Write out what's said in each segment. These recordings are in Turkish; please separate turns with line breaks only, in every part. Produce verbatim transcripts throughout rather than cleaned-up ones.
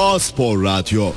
A-Spor Radyo.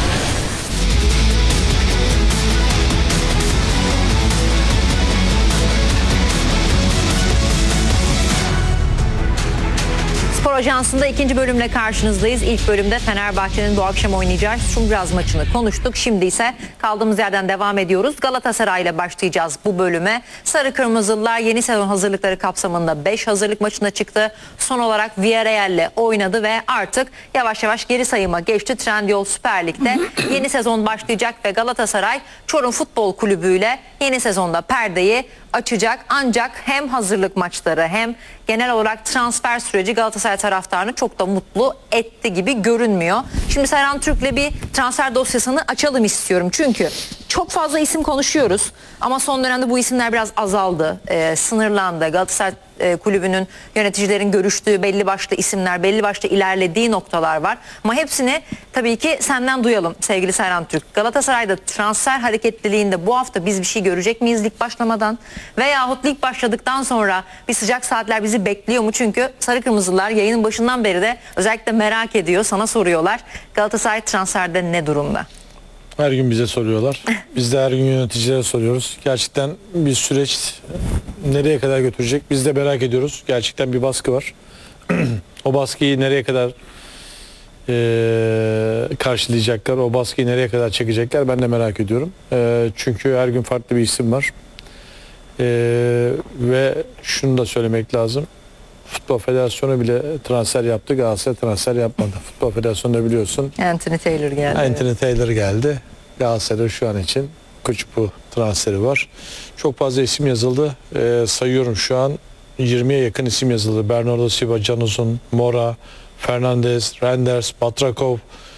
Spor Ajansı'nda ikinci bölümle karşınızdayız. İlk bölümde Fenerbahçe'nin bu akşam oynayacağı Şumbraz maçını konuştuk. Şimdi ise kaldığımız yerden devam ediyoruz. Galatasaray ile başlayacağız bu bölüme. Sarı Kırmızılılar yeni sezon hazırlıkları kapsamında beş hazırlık maçına çıktı. Son olarak Villarreal ile oynadı ve artık yavaş yavaş geri sayıma geçti. Trendyol Süper Lig'de yeni sezon başlayacak ve Galatasaray Çorum Futbol Kulübü ile yeni sezonda perdeyi açacak. Ancak hem hazırlık maçları hem genel olarak transfer süreci Galatasaray taraftarını çok da mutlu etti gibi görünmüyor. Şimdi Serhan Türk'le bir transfer dosyasını açalım istiyorum. Çünkü çok fazla isim konuşuyoruz ama son dönemde bu isimler biraz azaldı, e, sınırlandı. Galatasaray e, kulübünün yöneticilerin görüştüğü belli başlı isimler, belli başlı ilerlediği noktalar var. Ama hepsini tabii ki senden duyalım sevgili Serhan Türk. Galatasaray'da transfer hareketliliğinde bu hafta biz bir şey görecek miyiz lig başlamadan? Veyahut lig başladıktan sonra bir sıcak saatler bizi bekliyor mu? Çünkü Sarı Kırmızılar yayının başından beri de özellikle merak ediyor, sana soruyorlar. Galatasaray transferde ne durumda?
Her gün bize soruyorlar. Biz de her gün yöneticilere soruyoruz. Gerçekten bir süreç nereye kadar götürecek? Biz de merak ediyoruz. Gerçekten bir baskı var. O baskıyı nereye kadar e, karşılayacaklar? O baskıyı nereye kadar çekecekler? Ben de merak ediyorum. E, çünkü her gün farklı bir isim var. E, ve şunu da söylemek lazım. Futbol Federasyonu bile transfer yaptı. Galatasaray transfer yapmadı. Futbol Federasyonu da biliyorsun.
Anthony Taylor geldi.
Anthony Taylor geldi. Galatasaray'da şu an için Kuşbu transferi var. Çok fazla isim yazıldı. Ee, sayıyorum şu an yirmiye yakın isim yazıldı. Bernardo Silva, Can Uzun, Mora, Fernandez, Renders, Batrakov.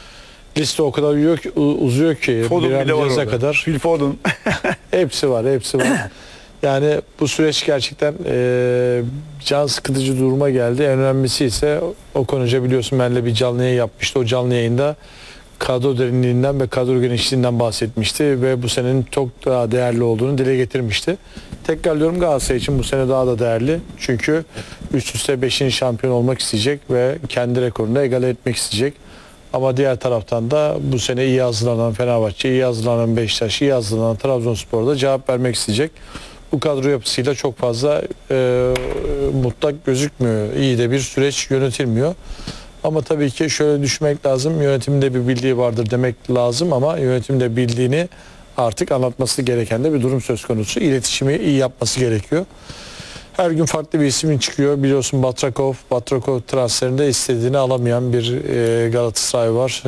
Liste o kadar uzuyor ki, uzuyor ki
Foden bile var orada.
kadar.
Phil Foden.
Hepsi var, hepsi var. Yani bu süreç gerçekten e, can sıkıcı duruma geldi. En önemlisi ise Okan Hoca biliyorsun benimle bir canlı yayın yapmıştı. O canlı yayında kadro derinliğinden ve kadro genişliğinden bahsetmişti ve bu senenin çok daha değerli olduğunu dile getirmişti. Tekrarlıyorum, Galatasaray için bu sene daha da değerli. Çünkü üst üste beşinci şampiyon olmak isteyecek ve kendi rekorunu egale etmek isteyecek. Ama diğer taraftan da bu sene iyi hazırlanan Fenerbahçe, iyi hazırlanan Beşiktaş, iyi hazırlanan Trabzonspor'da cevap vermek isteyecek. Bu kadro yapısıyla çok fazla e, mutlak gözükmüyor. İyi de bir süreç yönetilmiyor. Ama tabii ki şöyle düşmek lazım. Yönetimde bir bildiği vardır demek lazım ama yönetimde bildiğini artık anlatması gereken de bir durum söz konusu. İletişimi iyi yapması gerekiyor. Her gün farklı bir isim çıkıyor. Biliyorsun Batrakov, Batrakov transferinde istediğini alamayan bir e, Galatasaray var.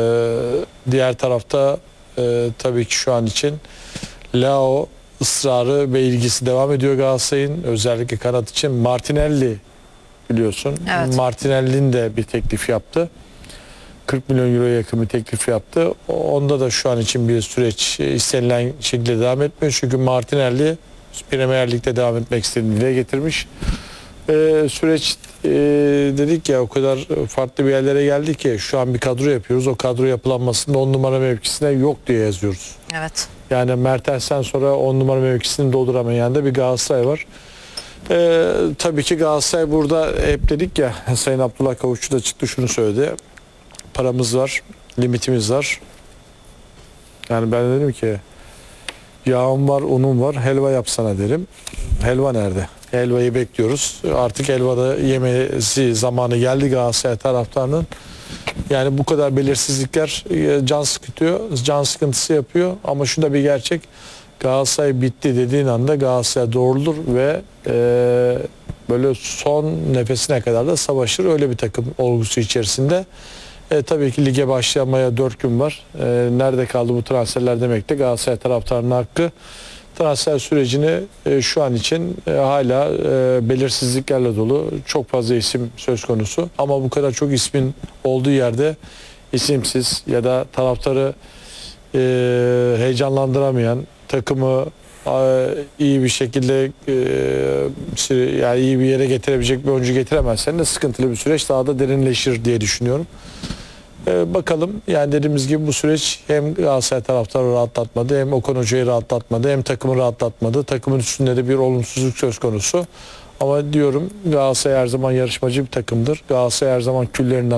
E, diğer tarafta e, tabii ki şu an için Leao ısrarı ve ilgisi devam ediyor Galatasaray'ın. Özellikle kanat için Martinelli biliyorsun.
Evet.
Martinelli'nin de bir teklif yaptı. kırk milyon euroya yakın bir teklif yaptı. Onda da şu an için bir süreç istenilen şekilde devam etmiyor. Çünkü Martinelli Premier Lig'de devam etmek istediğini dile getirmiş. Ee, süreç e, dedik ya o kadar farklı bir yerlere geldi ki şu an bir kadro yapıyoruz. O kadro yapılanmasında on numara mevkisine yok diye yazıyoruz.
Evet.
Yani Mertens'ten sonra on numara mevkisini dolduramayan da bir Galatasaray var. Ee, tabii ki Galatasaray burada hep dedik ya, Sayın Abdullah Kavuşçu da çıktı şunu söyledi. Paramız var, limitimiz var. Yani ben dedim ki yağım var, unum var, helva yapsana derim. Helva nerede? Helvayı bekliyoruz. Artık helvada yemesi zamanı geldi Galatasaray taraftarının. Yani bu kadar belirsizlikler can sıkıtıyor, can sıkıntısı yapıyor. Ama şu da bir gerçek. Galatasaray bitti dediğin anda Galatasaray doğrulur ve e, böyle son nefesine kadar da savaşır. Öyle bir takım olgusu içerisinde. E, tabii ki lige başlamaya dört gün var. E, nerede kaldı bu transferler demek de Galatasaray taraftarının hakkı. Transfer sürecini e, şu an için e, hala e, belirsizliklerle dolu. Çok fazla isim söz konusu. Ama bu kadar çok ismin olduğu yerde isimsiz ya da taraftarı e, heyecanlandıramayan, takımı e, iyi bir şekilde e, yani iyi bir yere getirebilecek bir oyuncu getiremezsen de sıkıntılı bir süreç daha da derinleşir diye düşünüyorum. Ee, bakalım yani dediğimiz gibi bu süreç hem Galatasaray taraftarı rahatlatmadı, hem Okan Hoca'yı rahatlatmadı, hem takımı rahatlatmadı. Takımın üstünde de bir olumsuzluk söz konusu. Ama diyorum Galatasaray her zaman yarışmacı bir takımdır. Galatasaray her zaman küllerinden